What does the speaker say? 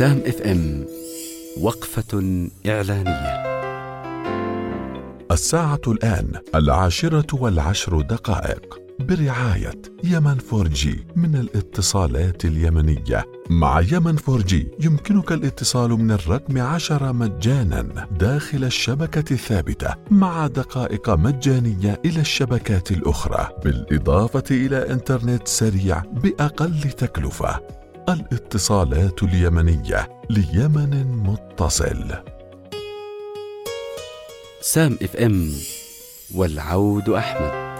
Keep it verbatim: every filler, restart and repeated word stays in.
سام اف ام وقفة إعلانية. الساعة الآن العاشرة والعشر دقائق برعاية يمن فور جي من الاتصالات اليمنية. مع يمن فور جي يمكنك الاتصال من الرقم عشرة مجانا داخل الشبكة الثابتة مع دقائق مجانية إلى الشبكات الأخرى، بالإضافة إلى إنترنت سريع بأقل تكلفة. الاتصالات اليمنية ليمن متصل. سام اف ام والعود أحمد.